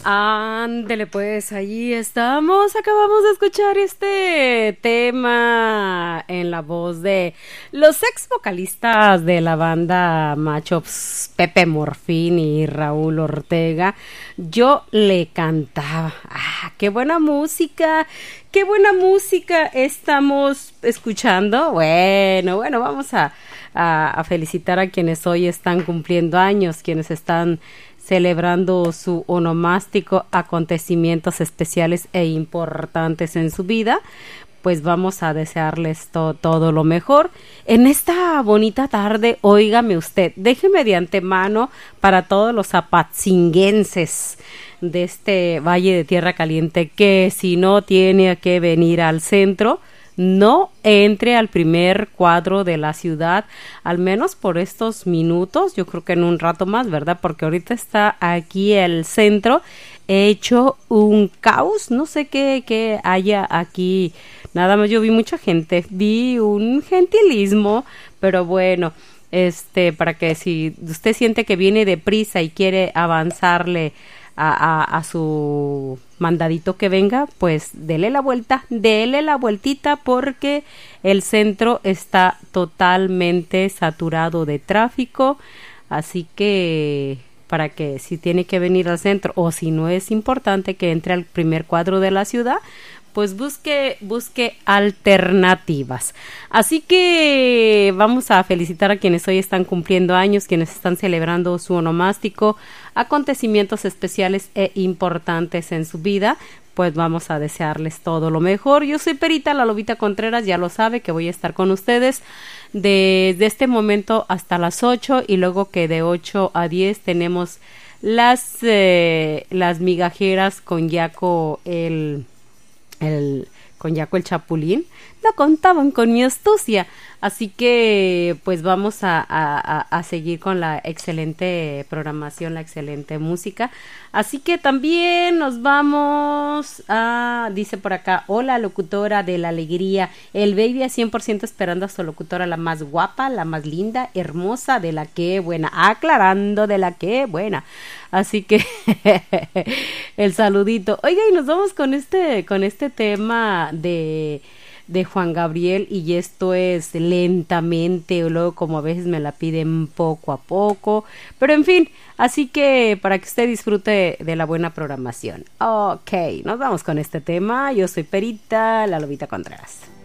Ándele pues, allí estamos. Acabamos de escuchar este tema en la voz de los ex vocalistas de la banda Machos, Pepe Morfín y Raúl Ortega. Yo le cantaba. ¡Qué buena música! ¡Qué buena música estamos escuchando! Bueno, vamos a felicitar a quienes hoy están cumpliendo años, quienes están celebrando su onomástico, acontecimientos especiales e importantes en su vida. Pues vamos a desearles todo lo mejor en esta bonita tarde. Óigame usted, déjeme de antemano para todos los apatzinguenses de este Valle de Tierra Caliente que si no tiene que venir al centro, no entre al primer cuadro de la ciudad, al menos por estos minutos. Yo creo que en un rato más, ¿verdad? Porque ahorita está aquí el centro hecho un caos. No sé qué haya aquí. Nada más yo vi mucha gente, vi un gentilismo, pero bueno, para que si usted siente que viene deprisa y quiere avanzarle a su mandadito que venga, pues dele la vueltita porque el centro está totalmente saturado de tráfico, así que para que si tiene que venir al centro o si no es importante que entre al primer cuadro de la ciudad, pues busque alternativas. Así que vamos a felicitar a quienes hoy están cumpliendo años, quienes están celebrando su onomástico, acontecimientos especiales e importantes en su vida. Pues vamos a desearles todo lo mejor. Yo soy Perita, la Lobita Contreras, ya lo sabe que voy a estar con ustedes desde este momento hasta las 8 y luego que de 8 a 10 tenemos las migajeras con Yaco con Yaco el Chapulín. No contaban con mi astucia, así que pues vamos a seguir con la excelente programación, la excelente música, así que también nos vamos a, dice por acá, hola locutora de la alegría, el baby a 100% esperando a su locutora, la más guapa, la más linda, hermosa, de la que buena, aclarando de la que buena, así que el saludito. Oiga, y nos vamos con este tema de Juan Gabriel, y esto es lentamente, o luego como a veces me la piden poco a poco, pero en fin, así que para que usted disfrute de la buena programación. Ok, nos vamos con este tema. Yo soy Perita, la Lobita Contreras.